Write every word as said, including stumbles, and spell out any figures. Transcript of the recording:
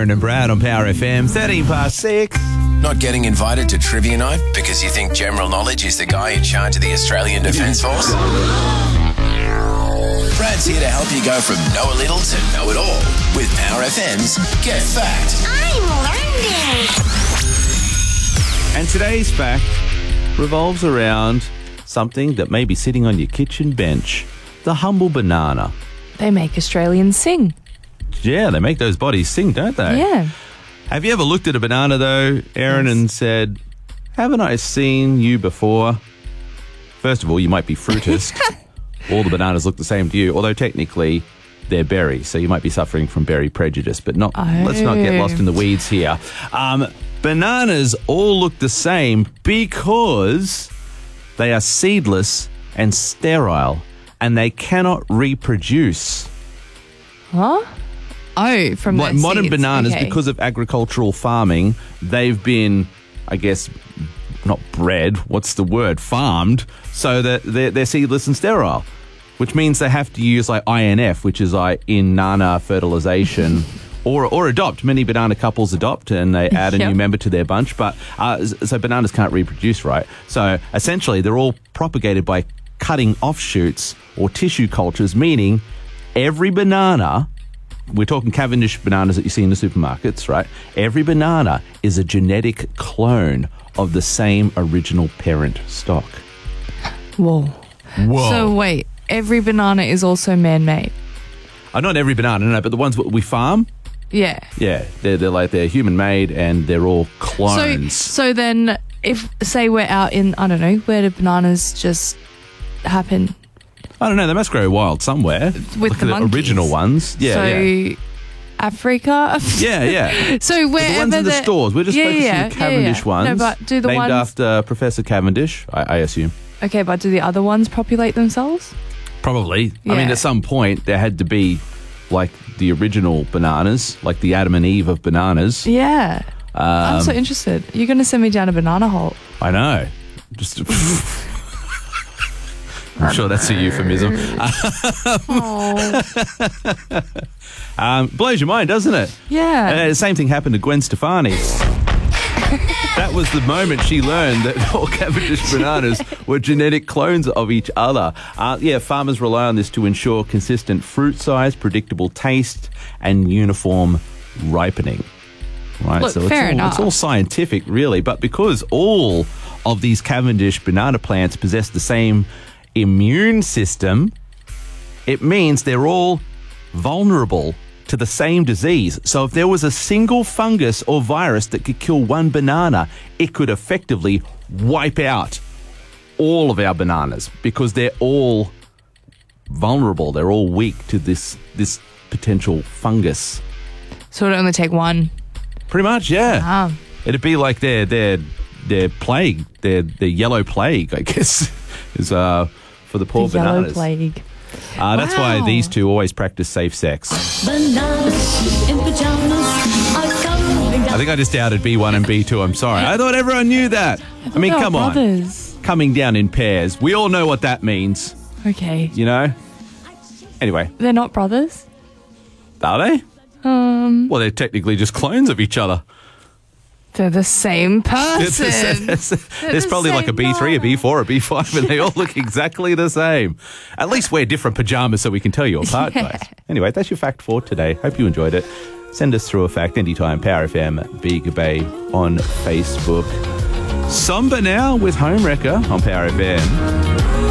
Aaron and Brad on Power F M, thirteen past six. Not getting invited to trivia night because you think general knowledge is the guy in charge of the Australian Defence Force? Brad's here to help you go from know a little to know it all with Power F M's Get Fact. I'm learning. And today's fact revolves around something that may be sitting on your kitchen bench, the humble banana. They make Australians sing. Yeah, they make those bodies sing, don't they? Yeah. Have you ever looked at a banana, though, Aaron, Yes. and said, haven't I seen you before? First of all, you might be fruitist. All the bananas look the same to you, although technically they're berries, so you might be suffering from berry prejudice. But not. Oh. Let's not get lost in the weeds here. Um, bananas all look the same because they are seedless and sterile, and they cannot reproduce. Huh? Oh, from Like their modern seeds. bananas, Okay. because of agricultural farming, they've been, I guess, not bred, what's the word, farmed, so that they're, they're seedless and sterile, which means they have to use like I N F, which is like in-nana fertilization, or or adopt. Many banana couples adopt and they add a Yep. new member to their bunch, but uh, so bananas can't reproduce, right? So essentially they're all propagated by cutting offshoots or tissue cultures, meaning every banana, we're talking Cavendish bananas that you see in the supermarkets, right? Every banana is a genetic clone of the same original parent stock. Whoa. Whoa. So wait, every banana is also man-made? Uh, not every banana, no, but the ones that we farm, Yeah. yeah, they're, they're like, they're human-made and they're all So, clones. so then, if, say we're out in, I don't know, where do bananas just happen? I don't know, they must grow wild somewhere. With Look the at monkeys. original ones. Yeah, so, yeah. Africa? Yeah, yeah. So But wherever the ones in the they're- stores, we're just yeah, focusing yeah, on yeah, Cavendish yeah. ones. No, but do the named ones... after Professor Cavendish, I, I assume. Okay, but do the other ones populate themselves? Probably. I mean, Yeah. at some point, there had to be, like, the original bananas, like the Adam and Eve of bananas. Yeah. Um, I'm so interested. You're going to send me down a banana hole. I know. Just... I'm sure that's a euphemism. Oh. Um, blows your mind, doesn't it? Yeah. Uh, the same thing happened to Gwen Stefani. That was the moment she learned that all Cavendish bananas were genetic clones of each other. Uh, yeah, farmers rely on this to ensure consistent fruit size, predictable taste, and uniform ripening. Right, Look, so it's fair all, enough. it's all scientific, really. But because all of these Cavendish banana plants possess the same immune system, it means they're all vulnerable to the same disease. So if there was a single fungus or virus that could kill one banana, it could effectively wipe out all of our bananas because they're all vulnerable. They're all weak to this this potential fungus. So it'll only take one. Pretty much, yeah. Ah. It'd be like their their their plague, their their yellow plague, I guess, is uh for the poor The yellow bananas. plague. Uh, that's why Wow. these two always practice safe sex. Bananas in pajamas are coming down. I think I just doubted B one and B two. I'm sorry. I thought everyone knew that. I, mean, They're come on. brothers. Coming down in pairs. We all know what that means, Okay. you know? Anyway, They're not brothers? are they? Um, Well, they're technically just clones of each other. they're the same person. There's the probably like a same B three, a B guy. four, a B five, and they all look exactly the same. At least wear different pajamas so we can tell you apart, Yeah. guys. Anyway, that's your fact for today. Hope you enjoyed it. Send us through a fact anytime. Power F M, Big Bay on Facebook. Somber now with Homewrecker on Power F M.